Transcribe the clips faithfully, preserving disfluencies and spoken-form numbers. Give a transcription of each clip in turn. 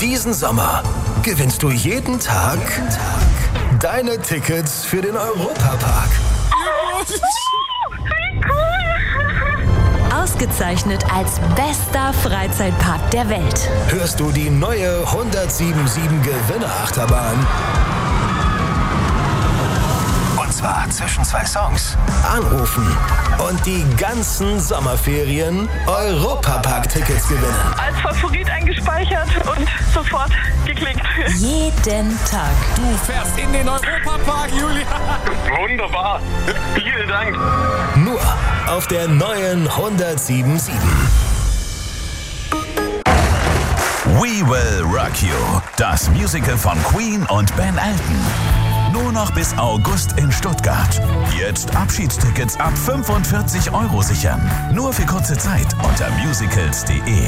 Diesen Sommer gewinnst du jeden Tag deine Tickets für den Europapark. Ausgezeichnet als bester Freizeitpark der Welt. Hörst du die neue hundertsiebenundsiebzig Gewinnerachterbahn? Und zwar zwischen zwei Songs. Anrufen und die ganzen Sommerferien Europapark-Tickets gewinnen. Als Favorit eingespeichert und sofort geklickt. Jeden Tag. Du fährst in den Europapark, Julia. Wunderbar. Vielen Dank. Nur auf der neuen hundertsiebenundsiebzig. We Will Rock You. Das Musical von Queen und Ben Elton. Nur noch bis August in Stuttgart. Jetzt Abschiedstickets ab fünfundvierzig Euro sichern. Nur für kurze Zeit unter musicals punkt de.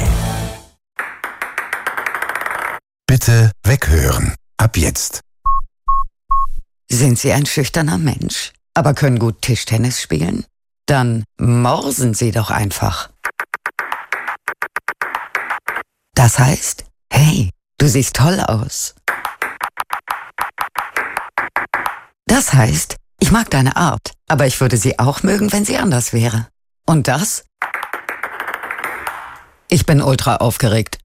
Bitte weghören. Ab jetzt. Sind Sie ein schüchterner Mensch, aber können gut Tischtennis spielen? Dann morsen Sie doch einfach. Das heißt, hey, du siehst toll aus. Das heißt, ich mag deine Art, aber ich würde sie auch mögen, wenn sie anders wäre. Und das? Ich bin ultra aufgeregt.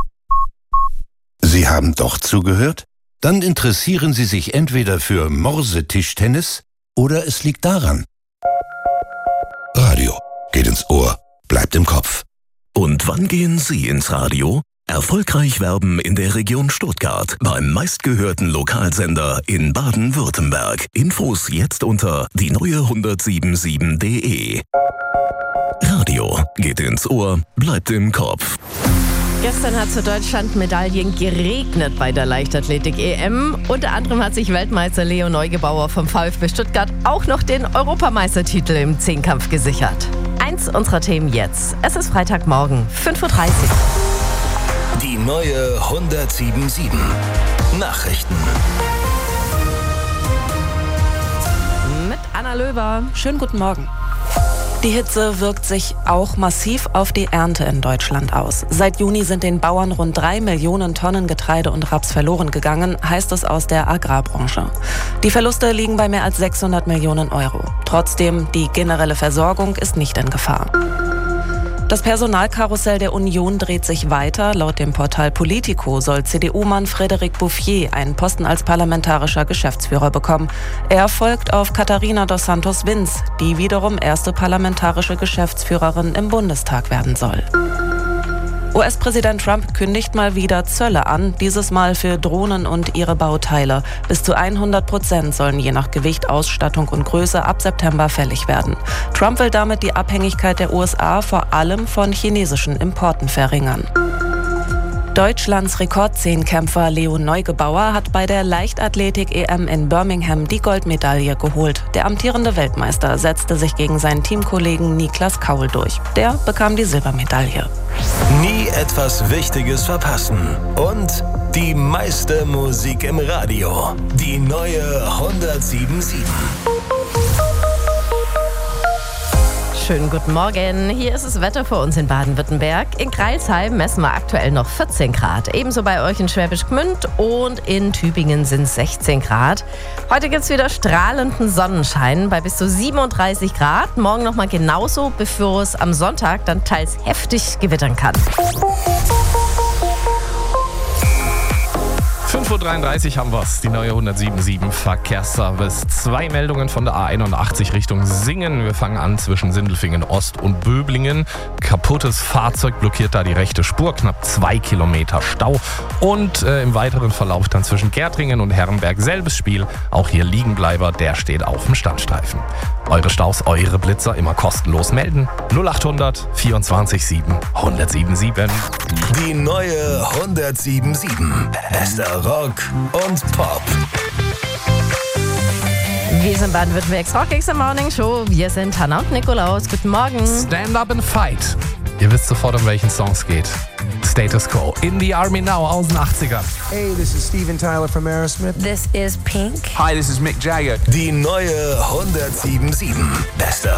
Sie haben doch zugehört? Dann interessieren Sie sich entweder für Morse-Tischtennis oder es liegt daran. Radio geht ins Ohr, bleibt im Kopf. Und wann gehen Sie ins Radio? Erfolgreich werben in der Region Stuttgart beim meistgehörten Lokalsender in Baden-Württemberg. Infos jetzt unter die neue hundertsiebenundsiebzig punkt de. Radio geht ins Ohr, bleibt im Kopf. Gestern hat für Deutschland Medaillen geregnet bei der Leichtathletik-E M. Unter anderem hat sich Weltmeister Leo Neugebauer vom VfB Stuttgart auch noch den Europameistertitel im Zehnkampf gesichert. Eins unserer Themen jetzt. Es ist Freitagmorgen, fünf Uhr dreißig. Die neue hundertsiebenundsiebzig. Nachrichten. Mit Anna Löwer. Schönen guten Morgen. Die Hitze wirkt sich auch massiv auf die Ernte in Deutschland aus. Seit Juni sind den Bauern rund drei Millionen Tonnen Getreide und Raps verloren gegangen, heißt es aus der Agrarbranche. Die Verluste liegen bei mehr als sechshundert Millionen Euro. Trotzdem, die generelle Versorgung ist nicht in Gefahr. Das Personalkarussell der Union dreht sich weiter. Laut dem Portal Politico soll C D U-Mann Frédéric Bouffier einen Posten als parlamentarischer Geschäftsführer bekommen. Er folgt auf Katharina dos Santos Vins, die wiederum erste parlamentarische Geschäftsführerin im Bundestag werden soll. U S-Präsident Trump kündigt mal wieder Zölle an, dieses Mal für Drohnen und ihre Bauteile. Bis zu hundert Prozent sollen je nach Gewicht, Ausstattung und Größe ab September fällig werden. Trump will damit die Abhängigkeit der U S A vor allem von chinesischen Importen verringern. Deutschlands Rekordzehnkämpfer Leo Neugebauer hat bei der Leichtathletik-E M in Birmingham die Goldmedaille geholt. Der amtierende Weltmeister setzte sich gegen seinen Teamkollegen Niklas Kaul durch. Der bekam die Silbermedaille. Nie etwas Wichtiges verpassen. Und die meiste Musik im Radio. Die neue hundertsiebenundsiebzig. Schönen guten Morgen. Hier ist das Wetter für uns in Baden-Württemberg. In Crailsheim messen wir aktuell noch vierzehn Grad. Ebenso bei euch in Schwäbisch Gmünd und in Tübingen sind es sechzehn Grad. Heute gibt es wieder strahlenden Sonnenschein bei bis zu siebenunddreißig Grad. Morgen nochmal genauso, bevor es am Sonntag dann teils heftig gewittern kann. fünf Uhr dreiunddreißig haben wir es, die neue hundertsiebenundsiebzig Verkehrsservice. Zwei Meldungen von der A einundachtzig Richtung Singen. Wir fangen an zwischen Sindelfingen Ost und Böblingen. Kaputtes Fahrzeug blockiert da die rechte Spur, knapp zwei Kilometer Stau. Und äh, im weiteren Verlauf dann zwischen Gärtringen und Herrenberg selbes Spiel. Auch hier Liegenbleiber, der steht auf dem Standstreifen. Eure Staus, eure Blitzer immer kostenlos melden. null achthundert vierundzwanzig sieben hundertsiebenundsiebzig. Die neue hundertsiebenundsiebzig. Bester Rock und Pop. Wir sind Baden-Württembergs Rock X Morning Show. Wir sind Hanna und Nikolaus. Guten Morgen. Stand up and fight. Ihr wisst sofort, um welchen Song es geht. Status Quo. In the Army Now aus den achtzigern. Hey, this is Steven Tyler from Aerosmith. This is Pink. Hi, this is Mick Jagger. Die neue hundertsiebenundsiebzig. Bester